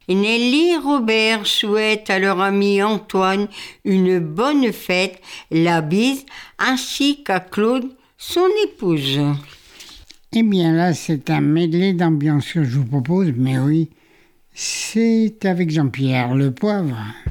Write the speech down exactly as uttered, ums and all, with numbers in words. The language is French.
Nelly et Robert souhaitent à leur ami Antoine une bonne fête, la bise, ainsi qu'à Claude, son épouse. Eh bien là, c'est un medley d'ambiance que je vous propose, mais oui, c'est avec Jean-Pierre Le Poivre.